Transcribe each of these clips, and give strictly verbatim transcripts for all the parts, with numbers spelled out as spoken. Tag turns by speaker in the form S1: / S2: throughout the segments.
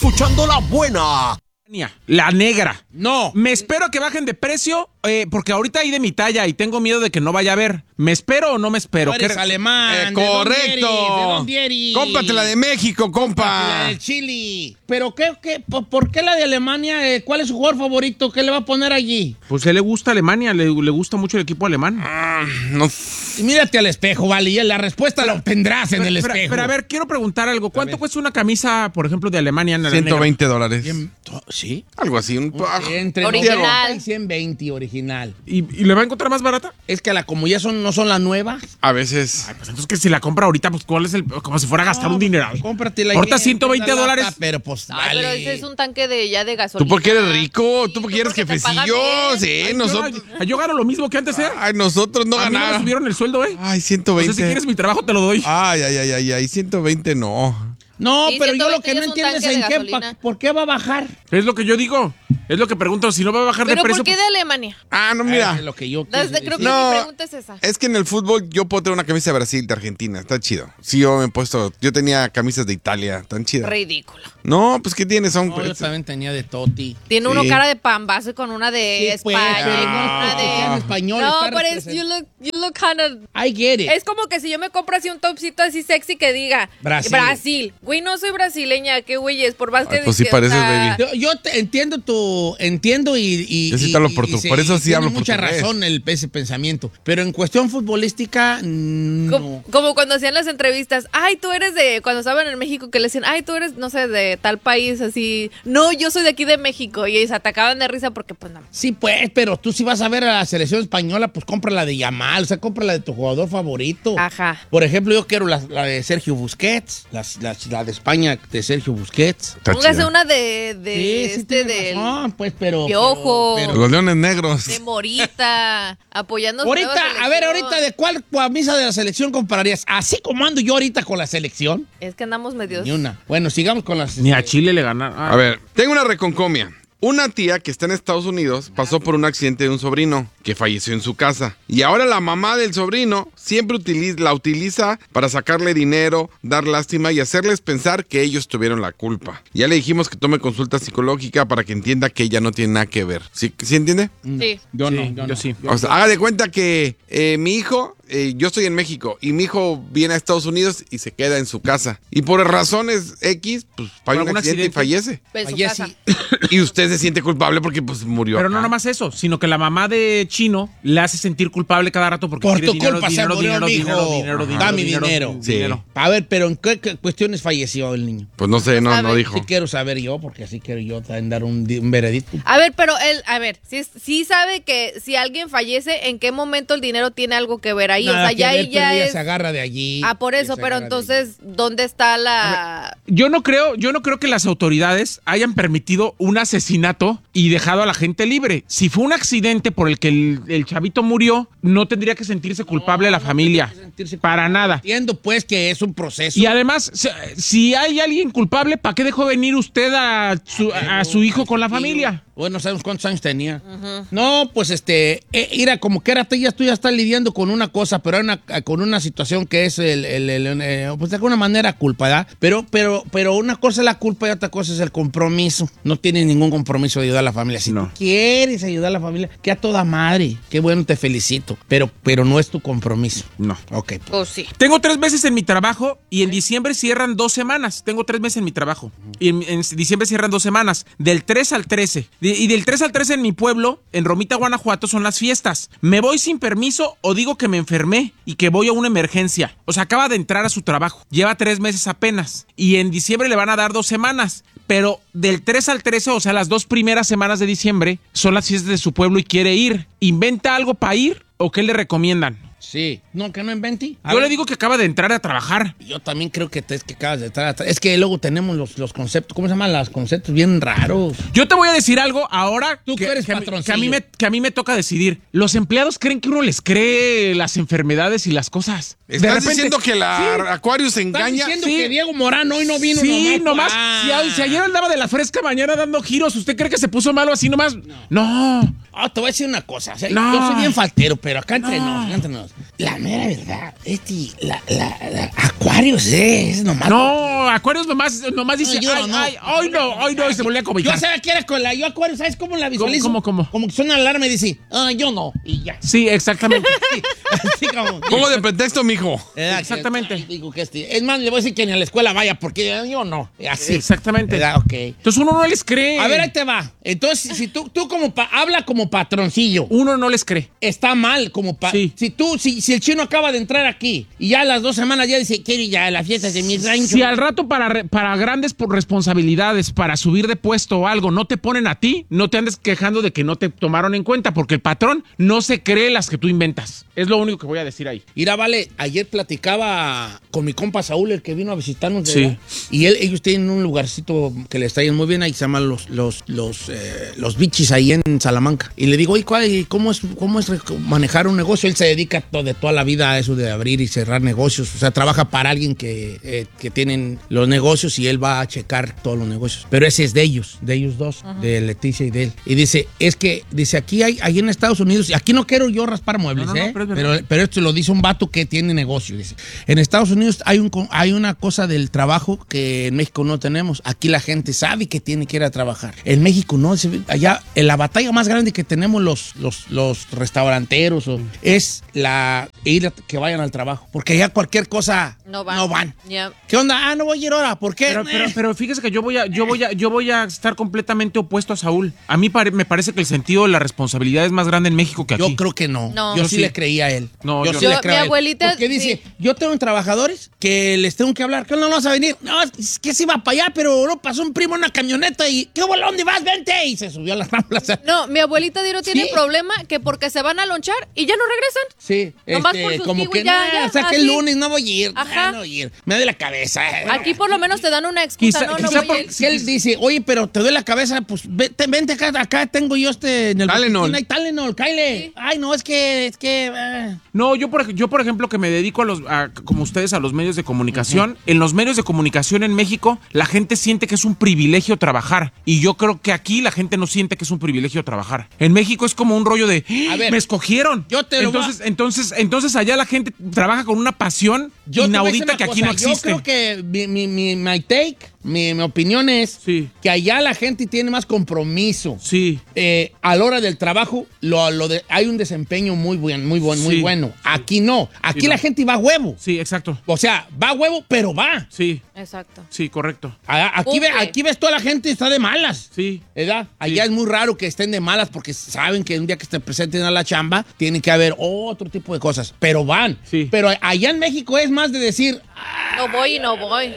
S1: escuchando La Buena.
S2: La negra.
S3: No.
S2: Me espero a que bajen de precio, eh, porque ahorita hay de mi talla y tengo miedo de que no vaya a haber. ¿Me espero o no me espero?
S3: No eres
S2: ¿Qué...
S3: alemán.
S4: Eh,
S3: ¿de
S4: correcto.
S3: dónde eres? ¿De dónde eres?
S4: Cómpratela de México, compa.
S3: Cómpratela del Chile. ¿Pero qué, qué, por, por qué la de Alemania? Eh, ¿Cuál es su jugador favorito? ¿Qué le va a poner allí?
S2: Pues a él le gusta Alemania, le, le gusta mucho el equipo alemán.
S4: Ah, no.
S3: Y mírate al espejo, vale, y la respuesta la obtendrás en
S2: pero,
S3: el
S2: pero,
S3: espejo.
S2: Pero a ver, quiero preguntar algo. ¿Cuánto cuesta una camisa, por ejemplo, de Alemania en la
S4: ciento veinte
S2: negra?
S4: dólares.
S3: ¿Sí?
S4: Algo así. Un...
S3: Entre
S5: original.
S3: noventa y ciento veinte original.
S2: ¿Y, ¿Y le va a encontrar más barata?
S3: Es que la, como ya son, no son las nuevas.
S4: A veces.
S2: Ay, pues entonces que si la compra ahorita, pues ¿cuál es el...? Como si fuera a gastar
S3: No,
S2: un dineral.
S3: Cómpratela.
S2: Ahorita
S3: ahí,
S2: ciento veinte
S3: una lata,
S2: dólares.
S3: Pero pues
S5: Ay,
S3: vale.
S5: pero ese es un tanque de ya de gasolina.
S4: Tú porque eres rico, tú porque eres
S5: porque te pagan
S4: jefecillo,
S5: bien.
S4: sí,
S2: Ay,
S4: nosotros.
S2: Yo, yo gano lo mismo que antes, ¿eh?
S4: Ay, nosotros no
S2: a mí no me
S4: ganamos.
S2: subieron el sueldo, ¿eh?
S4: Ay, ciento
S2: O
S4: veinte.
S2: sea, si quieres mi trabajo, te lo doy.
S4: Ay, ay, ay, ay, ay, ciento veinte no.
S3: No,
S5: Sí,
S3: pero yo lo que no
S5: ciento veinte
S3: entiendo es
S5: ya es un
S3: en
S5: tanque
S3: qué,
S5: de
S3: pa-
S5: gasolina.
S3: ¿por qué va a bajar?
S2: Es lo que yo digo. Es lo que pregunto. Si no va a bajar de
S5: ¿Pero
S2: precio...
S5: por qué de Alemania?
S4: Ah, no,
S3: Ah,
S4: mira.
S3: es lo que yo
S5: Desde-
S3: quise
S5: creo que
S3: decir.
S4: No.
S5: mi pregunta es esa.
S4: Es que en el fútbol yo puedo tener una camisa de Brasil, de Argentina, está chido. Sí, yo me he puesto, yo tenía camisas de Italia, tan chidas.
S5: Ridículo.
S4: No, pues ¿qué tienes? Son
S3: No, yo
S4: pues,
S3: también tenía de Toti.
S5: Tiene
S4: Sí.
S5: uno cara de pambazo con una de
S3: Sí, pues,
S5: España y
S3: pero
S5: con
S3: no,
S5: una
S3: porque
S5: de...
S3: en español
S5: No,
S3: está
S5: pero es, you look, you look kind of...
S3: I get it.
S5: Es como que si yo me compro así un topcito así sexy que diga
S3: Brasil.
S5: Brasil. Güey, no soy brasileña, qué güey es, por más que
S4: Ay, pues sí
S5: que,
S4: pareces,
S5: o sea,
S4: baby.
S3: Yo, yo te entiendo tu, entiendo y, y,
S4: Yo sí
S3: y-
S4: te hablo
S3: y-
S4: portu-
S3: y se-
S4: por eso sí
S3: tiene
S4: hablo
S3: mucha
S4: portugués.
S3: razón el, ese pensamiento, pero en cuestión futbolística no.
S5: como, como cuando hacían las entrevistas, ay, tú eres de, cuando estaban en México, que le decían, ay, tú eres, no sé, de tal país, así, no, yo soy de aquí de México, y se atacaban de risa porque, pues, no.
S3: Sí, pues, pero tú si vas a ver a la selección española, pues compra la de Yamal, o sea, compra la de tu jugador favorito.
S5: Ajá.
S3: Por ejemplo, yo quiero la, la de Sergio Busquets, la, la- la de España de Sergio Busquets.
S4: está
S5: Póngase
S4: chido.
S5: una de, de
S3: Sí, sí,
S5: este,
S3: tienes
S5: del,
S3: razón, pues, pero...
S5: Piojo.
S3: pero-
S4: Los leones negros.
S5: de Morita, apoyando a su
S3: Ahorita,
S5: nueva
S3: a ver,
S5: selección.
S3: ahorita, ¿de cuál camisa de la selección comprarías? Así como ando yo ahorita con la selección.
S5: Es que andamos medios...
S3: Ni una. Bueno, sigamos con las...
S2: Ni a Chile le ganaron. Ah,
S4: A ver, tengo una reconcomia. Una tía que está en Estados Unidos pasó por un accidente de un sobrino que falleció en su casa. Y ahora la mamá del sobrino siempre utiliza, la utiliza para sacarle dinero, dar lástima y hacerles pensar que ellos tuvieron la culpa. Ya le dijimos que tome consulta psicológica para que entienda que ella no tiene nada que ver. ¿Sí, ¿sí entiende?
S5: Sí.
S3: Yo
S2: sí,
S3: no, yo,
S2: yo
S3: no.
S2: sí.
S4: O sea, haga de cuenta que eh, mi hijo, eh, yo estoy en México y mi hijo viene a Estados Unidos y se queda en su casa. Y por razones X, pues falla un
S2: algún
S4: accidente y
S2: accidente?
S4: fallece.
S5: En su
S3: Oye,
S5: casa.
S3: sí.
S4: Y usted se siente culpable porque pues murió.
S2: Pero no
S4: acá.
S2: nomás eso, sino que la mamá de Chino le hace sentir culpable cada rato porque
S3: Por
S2: quiere
S3: tu
S2: dinero,
S3: culpa se
S2: dinero,
S3: murió
S2: dinero,
S3: mi
S2: dinero,
S3: hijo.
S2: dinero, dinero,
S3: Dame
S2: dinero,
S3: dinero.
S4: Sí.
S2: dinero.
S3: A ver, pero ¿en qué, qué cuestiones falleció el niño?
S4: Pues no sé, no,
S5: A
S4: no
S5: ver,
S4: dijo.
S3: Sí quiero saber yo, porque así quiero yo también dar un, di- un veredicto.
S5: A ver, pero él, a ver, si sí sabe que si alguien fallece, ¿en qué momento el dinero tiene algo que ver ahí?
S3: Nada
S5: o sea,
S3: que
S5: ya
S3: ver,
S5: ahí
S3: pero
S5: ya
S3: ella
S5: es...
S3: se agarra de allí.
S5: Ah, por
S3: Ella
S5: eso,
S3: se
S5: pero
S3: agarra de
S5: entonces, ¿dónde está la...?
S2: Yo no creo, yo no creo que las autoridades hayan permitido un asesinato y dejado a la gente libre. Si fue un accidente por el que el, el chavito murió, no tendría que sentirse culpable la familia.
S3: sentirse
S2: Para nada.
S3: Entiendo, pues, que es un proceso.
S2: Y además, si- si hay alguien culpable, ¿para qué dejó venir usted a su, a su hijo con la familia?
S3: Bueno, no sabemos cuántos años tenía. No, pues este, eh, era como que era ya tú ya estás lidiando con una cosa, pero era una, con una situación que es el, el- el- eh, pues de alguna manera culpa, ¿verdad? Pero, pero, pero una cosa es la culpa y otra cosa es el compromiso. No tienes ningún compromiso de ayudar a la familia. Si
S2: No.
S3: tú quieres ayudar a la familia, que a toda madre. Qué bueno, te felicito. Pero, pero no es tu compromiso.
S2: No.
S3: Ok.
S5: Pues sí.
S2: Tengo tres meses en mi trabajo y en diciembre cierran dos semanas. Tengo tres meses en mi trabajo. Y en, en diciembre cierran dos semanas. Del tres al trece. De- y del tres al trece en mi pueblo, en Romita, Guanajuato, son las fiestas. Me voy sin permiso o digo que me enfermé y que voy a una emergencia. O sea, acaba de entrar a su trabajo. Lleva tres meses apenas. Y en diciembre le van a dar dos semanas. Pero del tres al trece, o sea, las dos primeras semanas de diciembre, son las fiestas de su pueblo y quiere ir. ¿Inventa algo para ir o qué le recomiendan?
S3: Sí. No, que no invente. A
S2: Yo
S3: ver.
S2: le digo que acaba de entrar a trabajar.
S3: Yo también creo que te, es que acabas de estar atrás. Es que luego tenemos los, los conceptos, ¿cómo se llaman? Los conceptos bien raros.
S2: Yo te voy a decir algo ahora
S3: Tú
S2: que,
S3: que eres
S2: que a mí-
S3: patroncillo.
S2: que a mí me, que a mí me toca decidir. Los empleados creen que uno les cree las enfermedades y las cosas. De
S4: ¿Estás
S2: repente-
S4: diciendo que la
S2: Sí.
S4: Aquarius se
S3: ¿Estás
S4: engaña?
S3: diciendo
S2: Sí.
S3: que Diego Morán hoy no vino
S2: Sí, nomás.
S3: Ah.
S2: Si, a- si ayer andaba de la fresca mañana dando giros, ¿usted cree que se puso malo así nomás? No.
S3: Oh, te voy a decir una cosa. O sea,
S2: No.
S3: yo soy bien faltero, pero acá entre
S2: No.
S3: nos, acá entre nos. La mera verdad, este, la, la, la Acuarios, eh, es nomás.
S2: No, Acuarios nomás, nomás dice,
S3: No, yo
S2: ay,
S3: no.
S2: ay, ay, no, ay, no, y se volvió a
S3: Yo
S2: cobijar.
S3: sabía que era con la yo Acuario, ¿sabes cómo la visualizo?
S2: ¿Cómo, cómo, cómo?
S3: Como que suena la alarma y dice, ah, yo no, y ya.
S2: Sí, exactamente.
S3: Sí, así como.
S4: Pongo de pretexto, mijo.
S3: Eh,
S2: Exactamente.
S3: ay, digo que este, es más, le voy a decir que ni a la escuela vaya, porque yo no. Así.
S2: Exactamente.
S3: ¿Verdad? Ok.
S2: Entonces uno no les cree.
S3: A ver, ahí te va. Entonces, si tú, tú como pa- habla como patroncillo,
S2: Uno no les cree.
S3: está mal como pa-
S2: Sí.
S3: si tú, si, si el chino acaba de entrar aquí y ya a las dos semanas ya dice, quiero ir ya a las fiestas de mi rancho.
S2: Si al rato para, re- para grandes por responsabilidades, para subir de puesto o algo, no te ponen a ti, no te andes quejando de que no te tomaron en cuenta, porque el patrón no se cree las que tú inventas. Es lo único que voy a decir ahí.
S3: Mira, vale, ayer platicaba con mi compa Saúl, el que vino a visitarnos. de
S2: Sí.
S3: allá, y él, ellos tienen un lugarcito que le está yendo muy bien ahí, se llaman los, los, los, eh, los bichis ahí en Salamanca. Y le digo, oye, ¿cuál- ¿cómo es, cómo es manejar un negocio? Él se dedica to- de toda la vida a eso de abrir y cerrar negocios. O sea, trabaja para alguien que, eh, que tienen los negocios y él va a checar todos los negocios. Pero ese es de ellos, de ellos dos, de Leticia y de él. Y dice, es que, dice, aquí hay, ahí en Estados Unidos, y aquí no quiero yo raspar muebles,
S2: No, no, no,
S3: ¿eh?
S2: pero es verdad.
S3: Pero, pero esto lo dice un vato que tiene negocio, dice. En Estados Unidos hay, un, co- hay una cosa del trabajo que en México no tenemos. Aquí la gente sabe que tiene que ir a trabajar. En México no. se- Allá, en la batalla más grande que tenemos los, los, los restauranteros o- es la ir a- que vayan al trabajo. Porque allá cualquier cosa
S5: No van.
S3: no van.
S5: Ya.
S3: ¿Qué onda? Ah, no voy a ir ahora. ¿Por qué?
S2: Pero, pero,
S3: Eh.
S2: pero fíjese que yo voy a, yo voy a, yo voy a estar completamente opuesto a Saúl. A mí pare- me parece que el sentido de la responsabilidad es más grande en México que aquí.
S3: Yo creo que no.
S5: No.
S3: Yo
S2: Yo
S3: sí,
S2: sí.
S3: le creía a él.
S2: No, yo
S3: sí
S2: no.
S3: le
S5: Yo-
S3: creo
S5: mi
S3: a él.
S5: abuelita,
S3: Porque dice,
S5: sí.
S3: yo tengo trabajadores que les tengo que hablar. ¿Que no vas a venir? No, es que se iba para allá, pero no pasó un primo en una camioneta y ¿qué hubo? ¿A dónde vas? Vente. Y se subió a la rambla.
S5: No, mi abuelita Diro tiene
S3: Sí.
S5: el problema que porque se van a lonchar y ya no regresan.
S3: Sí,
S5: Nomás
S3: este,
S5: por sus
S3: como
S5: kiwis,
S3: que
S5: ya,
S3: no,
S5: ya,
S3: o sea que
S5: así.
S3: el lunes no voy a ir.
S5: Ajá.
S3: Ah, no voy a ir. Me duele la cabeza.
S5: Aquí por lo menos te dan una excusa.
S2: Quizá-
S5: no, no
S2: quizá
S5: voy
S2: por-
S5: a ir.
S3: Que él dice, oye, pero te duele la cabeza, pues vete, vente acá, acá tengo yo este en el
S4: Tylenol.
S3: botiquín, hay Tylenol, Kyle.
S5: Sí.
S3: Ay, no, es que, es que. eh.
S2: No, yo por, ej- yo por ejemplo que me dedico a los, a- como ustedes, a los medios de comunicación. En los medios de comunicación en México, la gente siente que es un privilegio trabajar. Y yo creo que aquí la gente no siente que es un privilegio trabajar. En México es como un rollo de,
S3: A ver,
S2: me escogieron.
S3: yo te lo voy a-
S2: entonces, entonces, entonces allá la gente trabaja con una pasión
S3: Yo te voy a decir
S2: inaudita
S3: una
S2: que aquí
S3: cosa,
S2: no existe.
S3: Yo creo que mi, mi, mi, my take, mi, mi opinión es
S2: Sí.
S3: que allá la gente tiene más compromiso.
S2: Sí.
S3: Eh, a la hora del trabajo lo, lo de, hay un desempeño muy buen, muy buen, muy
S2: Sí.
S3: bueno. Aquí no. Aquí
S2: Sí,
S3: la
S2: no.
S3: gente va a huevo.
S2: Sí, exacto.
S3: O sea, va a huevo, pero va.
S2: Sí,
S5: Exacto.
S2: sí, correcto.
S3: A- Aquí, ve-
S5: Cumple.
S3: aquí ves toda la gente está de malas.
S2: Sí.
S3: ¿Verdad? Allá es muy raro que estén de malas porque saben que un día que se presenten a la chamba tiene que haber otro tipo de cosas. Pero van.
S2: Sí.
S3: Pero allá en México es más de decir,
S5: No voy y no voy.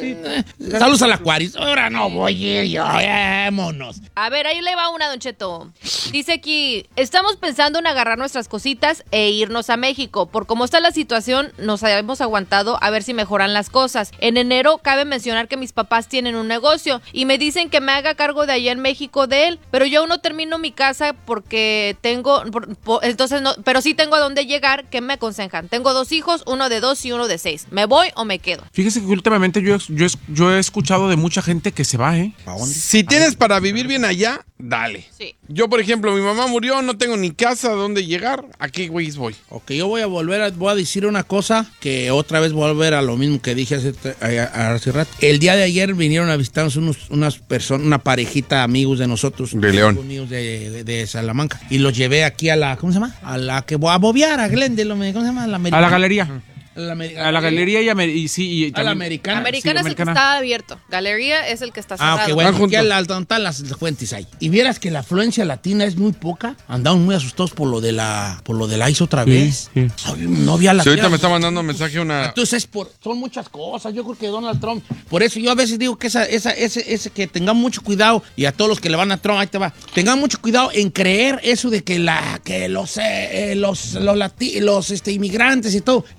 S3: saludos al Acuario. Ahora no voy a ir yo, vámonos.
S5: A ver, ahí le va una, Don Cheto. Dice aquí, estamos pensando en agarrar nuestras cositas e irnos a México. Por cómo está la situación, nos hemos aguantado a ver si mejoran las cosas. En enero cabe mencionar que mis papás tienen un negocio y me dicen que me haga cargo de allá en México de él, pero yo aún no termino mi casa porque tengo, por- por- entonces no, pero sí tengo a dónde llegar. ¿Qué me aconsejan? Tengo dos hijos, uno de dos y uno de seis. ¿Me voy o me quedo?
S2: Fíjese que últimamente yo, yo, yo he escuchado de mucha gente que se va, ¿eh?
S4: Si tienes para vivir bien allá, dale.
S5: Sí.
S4: Yo, por ejemplo, mi mamá murió, no tengo ni casa donde llegar. ¿A qué güeyes voy?
S3: Ok, yo voy a volver a, voy a decir una cosa que otra vez voy a volver a lo mismo que dije hace, a- a- hace rato. El día de ayer vinieron a visitarnos unos, unas personas, una parejita amigos de nosotros.
S4: De León.
S3: Amigos de, de- de Salamanca. Y los llevé aquí a la, ¿cómo se llama? A la que voy a bobear, a Glendale, ¿cómo se llama? A la,
S2: A
S3: Americana.
S2: la galería.
S3: A la, Ameri-
S2: A la galería y, a, Amer- y sí. Y
S3: A la
S2: también-
S3: Americana.
S5: Americana
S2: sí,
S5: es el que
S2: Americana.
S5: está abierto. Galería es el que está
S3: Ah,
S5: cerrado.
S3: ok, bueno,
S4: Van
S3: aquí
S4: juntos.
S3: al, al donde están las fuentes ahí. Y vieras que la afluencia latina es muy poca. Andamos muy asustados por lo de la, por lo de la I C E otra
S2: Sí,
S3: vez.
S2: sí.
S3: Ay, no había la
S4: Si ahorita me está mandando un mensaje una...
S3: Entonces, por, son muchas cosas. Yo creo que Donald Trump, por eso yo a veces digo que esa, esa, ese, ese que tengan mucho cuidado, y a todos los que le van a Trump, ahí te va, tengan mucho cuidado en creer eso de que la, que los, eh, eh, los, los, lati- los este, inmigrantes y todo. La verdad,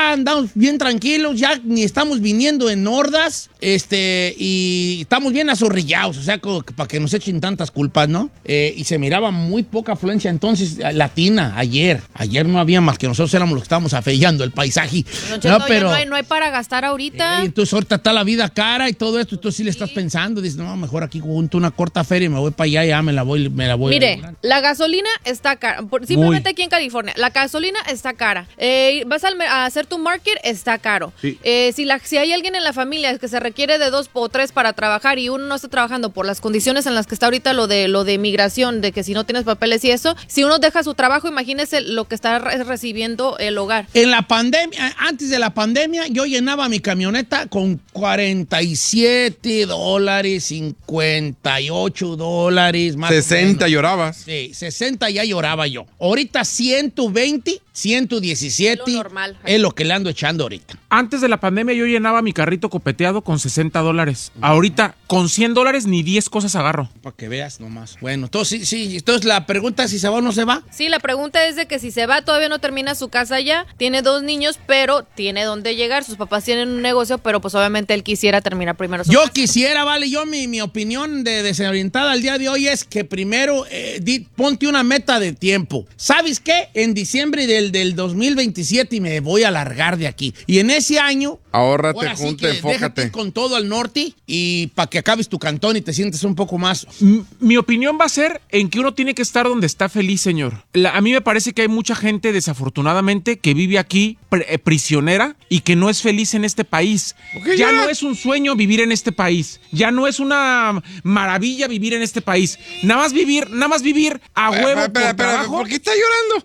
S3: ya andamos bien tranquilos, ya ni estamos viniendo en hordas, este, y estamos bien azorrillados, o sea, como que para que nos echen tantas culpas, ¿no? Eh, y se miraba muy poca afluencia entonces latina ayer. Ayer no había más que nosotros éramos los que estábamos afeillando el paisaje.
S5: Don Cheto,
S3: no, pero
S5: ya no hay, no hay para gastar ahorita.
S3: Eh, entonces ahorita está la vida cara y todo esto, entonces sí le estás pensando, dices, no, mejor aquí junto una corta feria y me voy para allá, ya me la voy, me la voy.
S5: Mire, la gasolina está cara. Por- Simplemente aquí en California, la gasolina está cara. Eh, vas al mer- a hacer tu market, está caro.
S2: Sí.
S5: Eh, si, la, si hay alguien en la familia que se requiere de dos o tres para trabajar y uno no está trabajando por las condiciones en las que está ahorita lo de lo de migración, de que si no tienes papeles y eso, si uno deja su trabajo, imagínese lo que está re- recibiendo el hogar.
S3: En la pandemia, antes de la pandemia, yo llenaba mi camioneta con cuarenta y siete dólares, cincuenta y ocho dólares, más
S4: sesenta
S3: o menos.
S4: llorabas.
S3: Sí, sesenta ya lloraba yo. Ahorita ciento veinte, ciento diecisiete
S5: Es lo normal.
S3: es lo que le ando echando ahorita.
S2: Antes de la pandemia yo llenaba mi carrito copeteado con sesenta dólares. Ahorita, con cien dólares ni diez cosas agarro.
S3: Para que veas nomás. Bueno, entonces sí, sí, entonces la pregunta es si se va o no se va.
S5: Sí, la pregunta es de que si se va, todavía no termina su casa ya, tiene dos niños, pero tiene dónde llegar. Sus papás tienen un negocio, pero pues obviamente él quisiera terminar primero su
S3: Yo
S5: casa.
S3: quisiera, vale, yo mi, mi opinión de desorientada al día de hoy es que primero eh, di- ponte una meta de tiempo. ¿Sabes qué? En diciembre del, del dos mil veintisiete y me voy a largar de aquí. Y en ese año...
S4: Ahórrate,
S3: ahora sí
S4: junta,
S3: que déjate
S4: enfócate.
S3: ir con todo al norte y para que acabes tu cantón y te sientes un poco más...
S2: M- Mi opinión va a ser en que uno tiene que estar donde está feliz, señor. La- a mí me parece que hay mucha gente, desafortunadamente, que vive aquí pr- eh, prisionera y que no es feliz en este país.
S4: qué
S2: Ya
S4: ya?
S2: no es un sueño vivir en este país. Ya no es una maravilla vivir en este país. Nada más vivir, nada más vivir a
S4: Espera,
S2: huevo
S4: espera,
S2: por
S4: espera,
S2: trabajo.
S4: ¿por qué está llorando?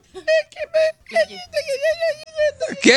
S4: ¿Qué?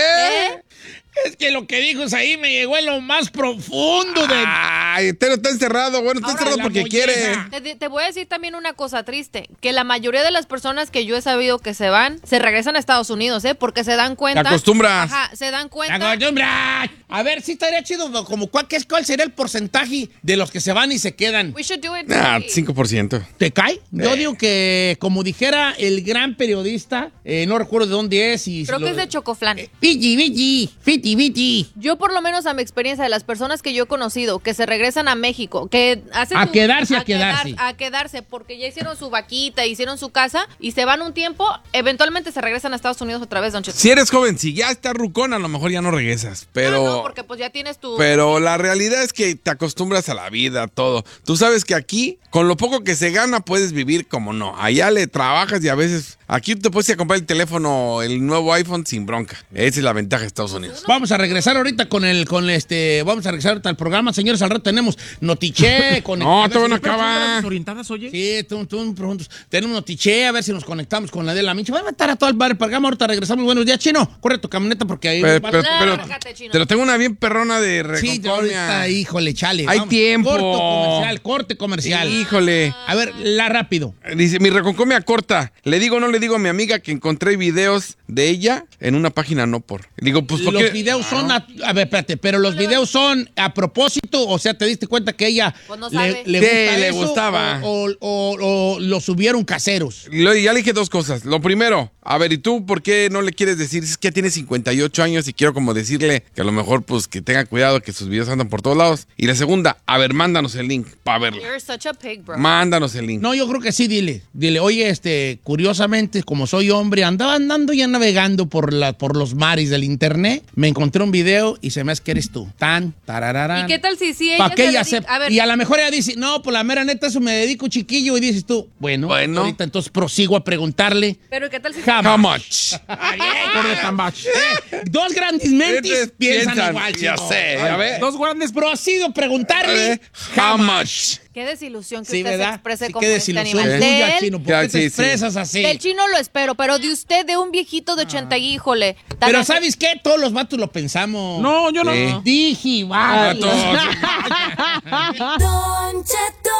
S3: Es que lo que dijo ahí me llegó en lo más profundo de...
S4: Ay, Tero está encerrado. Bueno, está
S3: Ahora
S4: encerrado
S3: la
S4: porque
S3: molleja.
S4: quiere.
S5: Te, te voy a decir también una cosa triste, que la mayoría de las personas que yo he sabido que se van, se regresan a Estados Unidos, ¿eh? Porque se dan cuenta...
S4: Te acostumbras.
S5: Ajá, se dan cuenta...
S3: La acostumbra. A ver, sí estaría chido, como cuál, qué es- cuál sería el porcentaje de los que se van y se quedan.
S5: We should do it.
S4: Ah,
S5: today.
S4: cinco por ciento.
S3: ¿Te cae? Yo digo que, como dijera el gran periodista, eh, no recuerdo de dónde es. Y
S5: Creo
S3: lo-
S5: que es de Chocoflan.
S3: Viti, viti, fiti, viti.
S5: Yo por lo menos a mi experiencia de las personas que yo he conocido que se regresan a México, que hacen
S3: A
S5: su-
S3: quedarse, a quedarse.
S5: quedar- a quedarse porque ya hicieron su vaquita, hicieron su casa y se van un tiempo, eventualmente se regresan a Estados Unidos otra vez, Don Cheto.
S4: Si eres joven, si ya estás rucón, a lo mejor ya no regresas. Pero.
S5: Ah, no, porque pues ya tienes tu...
S4: Pero la realidad es que te acostumbras a la vida, a todo. Tú sabes que aquí, con lo poco que se gana, puedes vivir como no. Allá le trabajas y a veces... Aquí te puedes ir a comprar el teléfono, el nuevo iPhone sin bronca. Esa es la ventaja de Estados Unidos.
S3: Vamos a regresar ahorita con el, con este, vamos a regresar ahorita al programa. Señores, al rato tenemos Notiche. con
S4: No,
S3: a ver
S4: todavía no
S3: si-
S4: acaba.
S2: ¿Desorientadas, oye?
S3: Sí, tú, tú, tú, tenemos Notiche, a ver si nos conectamos con la de la Mincha. Vamos a estar a todo el bar el programa. Ahorita regresamos. Buenos días, Chino. Corre tu camioneta porque ahí...
S4: Pero,
S3: vas-
S4: pero, pero-
S5: Lárgate, Chino.
S4: te lo tengo una bien perrona de
S3: sí,
S4: reconcomia.
S3: ahorita, híjole, chale.
S4: Hay tiempo.
S3: Corte comercial, corte comercial.
S4: Híjole.
S3: A ver, la rápido.
S4: Dice, mi reconcomia corta. Le digo o no le digo a mi amiga que encontré videos de ella en una página no por. Digo, pues ¿por
S3: Los
S4: qué?
S3: videos son, a, a ver, espérate, pero los videos son a propósito, o sea, ¿te diste cuenta que ella
S5: Pues no
S3: le,
S5: sabe.
S3: le
S4: Sí,
S3: gusta
S4: le
S3: eso,
S4: gustaba.
S3: O, o- o- o lo subieron caseros?
S4: Lo- ya le dije dos cosas. Lo primero, a ver, ¿y tú por qué no le quieres decir? Es que ya tiene cincuenta y ocho años y quiero como decirle que a lo mejor pues que tenga cuidado que sus videos andan por todos lados. Y la segunda, a ver, mándanos el link para verla.
S5: You're such a pig, bro.
S4: Mándanos el link.
S3: No, yo creo que sí, dile. Dile, oye, este, curiosamente, como soy hombre, andaba andando ya navegando por, la, por los mares del internet, me encontré un video y se me hace que eres tú. Tan, tarararán.
S5: ¿Y qué tal si sí ella
S3: ¿Para qué
S5: se
S3: ella
S5: dedica-
S3: se-
S5: A ver,
S3: Y a lo mejor ella dice, no, pues la mera neta, eso me dedico chiquillo. Y dices tú, bueno,
S4: Bueno.
S3: ahorita entonces prosigo a preguntarle.
S5: pero ¿qué tal si...
S3: Jamás.
S4: How much?
S2: Por de tambach.
S3: Eh, dos grandes mentes
S4: Ustedes
S3: piensan,
S4: piensan,
S3: igual,
S4: ya
S3: chico.
S4: sé, a ver.
S2: Dos grandes
S3: Prosigo a preguntarle.
S4: Eh, How much?
S5: Qué desilusión que
S3: Sí,
S5: usted se
S3: ¿verdad?
S5: exprese
S3: Sí,
S5: como
S3: qué
S5: este
S3: desilusión
S5: animal.
S3: tuya,
S5: De él,
S3: Chino. ¿Por
S4: Ya,
S3: qué te
S4: sí, sí.
S3: expresas así?
S5: del Chino lo espero, pero de usted, de un viejito de ochenta, híjole. tan
S3: Pero
S5: así-
S3: ¿sabes qué? Todos los vatos lo pensamos.
S2: No, yo no.
S4: Sí.
S3: Dije, va.
S4: Vatos.
S1: Don Cheto.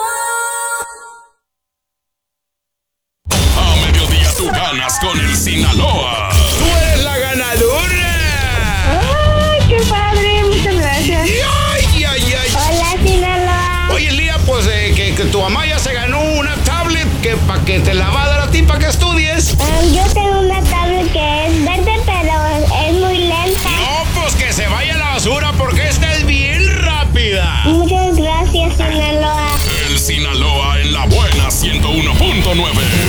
S6: A mediodía tú ganas con el Sinaloa.
S4: ¡Tú eres la ganadora!
S7: ¡Ay, qué padre! Muchas gracias.
S4: ¡Ay, ay, ay!
S7: Hola, Sinaloa.
S8: Oye, Lía, pues eh, que, que tu mamá ya se ganó una tablet que para que te la va a dar a ti para que estudies.
S7: Um, yo tengo una tablet que es verde, pero es muy lenta.
S8: No,
S7: Muchas gracias, Sinaloa.
S6: El Sinaloa en la buena ciento uno punto nueve.